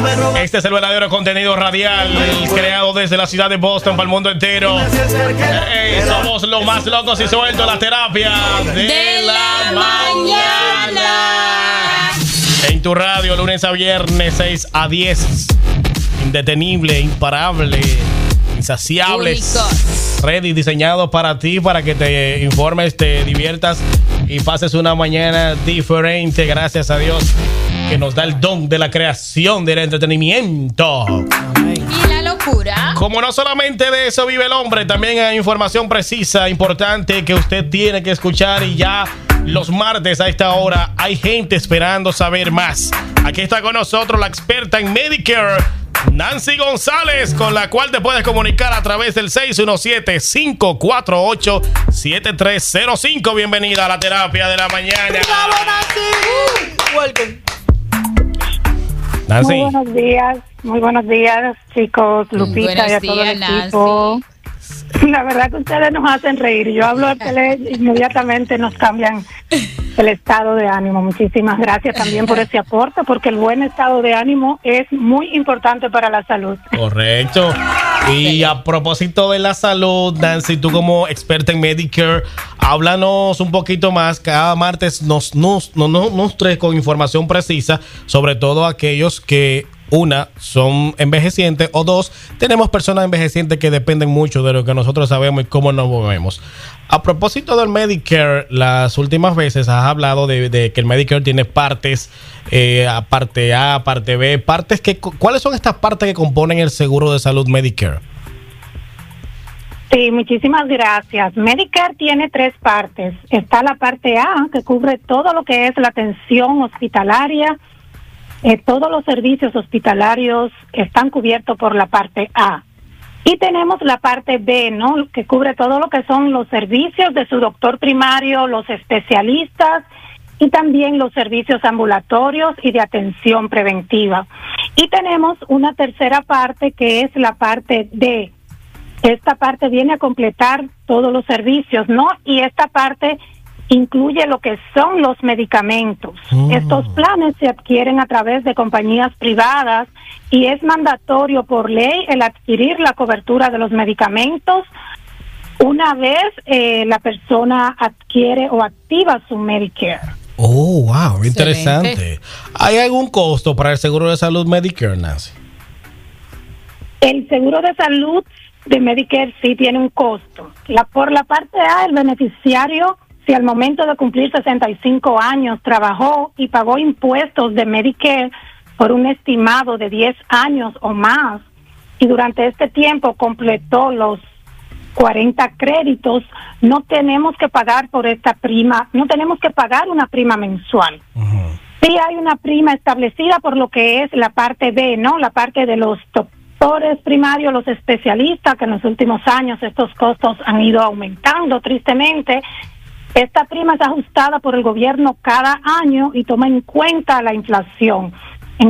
Este es el verdadero contenido radial creado desde la ciudad de Boston para el mundo entero. Somos los más locos y sueltos, la terapia de la mañana. En tu radio, lunes a viernes, 6 a 10. Indetenible, imparable, insaciables. Ready, diseñado para ti, para que te informes, te diviertas y pases una mañana diferente. Gracias a Dios que nos da el don de la creación, del entretenimiento. Y la locura. Como no solamente de eso vive el hombre, también hay información precisa, importante, que usted tiene que escuchar. Y ya los martes a esta hora hay gente esperando saber más. Aquí está con nosotros la experta en Medicare, Nancy González, con la cual te puedes comunicar a través del 617-548-7305. Bienvenida a la terapia de la mañana. ¡Bravo, Nancy! Welcome. Nancy. Muy buenos días, chicos, Lupita y a todo el equipo. La verdad que ustedes nos hacen reír. Yo hablo de tele, inmediatamente nos cambian el estado de ánimo. Muchísimas gracias también por ese aporte, porque el buen estado de ánimo es muy importante para la salud. Correcto. Y a propósito de la salud, Nancy, tú como experta en Medicare, háblanos un poquito más. Cada martes nos nutre con información precisa, sobre todo aquellos que, una, son envejecientes, o dos, tenemos personas envejecientes que dependen mucho de lo que nosotros sabemos y cómo nos movemos. A propósito del Medicare, las últimas veces has hablado de que el Medicare tiene partes, parte A, parte B, partes que, ¿cuáles son estas partes que componen el seguro de salud Medicare? Sí, muchísimas gracias. Medicare tiene 3 partes. Está la parte A, que cubre todo lo que es la atención hospitalaria. Todos los servicios hospitalarios están cubiertos por la parte A. Y tenemos la parte B, ¿no? Que cubre todo lo que son los servicios de su doctor primario, los especialistas y también los servicios ambulatorios y de atención preventiva. Y tenemos una tercera parte que es la parte D. Esta parte viene a completar todos los servicios, ¿no? Y esta parte incluye lo que son los medicamentos. Estos planes se adquieren a través de compañías privadas y es mandatorio por ley el adquirir la cobertura de los medicamentos una vez la persona adquiere o activa su Medicare. Oh, wow, interesante. ¿Hay algún costo para el seguro de salud Medicare, Nancy? El seguro de salud de Medicare sí tiene un costo. Por la parte A, el beneficiario, si al momento de cumplir 65 años trabajó y pagó impuestos de Medicare por un estimado de 10 años o más, y durante este tiempo completó los 40 créditos, no tenemos que pagar por esta prima, no tenemos que pagar una prima mensual. Sí hay una prima establecida por lo que es la parte B, ¿no? La parte de los doctores primarios, los especialistas, que en los últimos años estos costos han ido aumentando tristemente. Esta prima es ajustada por el gobierno cada año y toma en cuenta la inflación.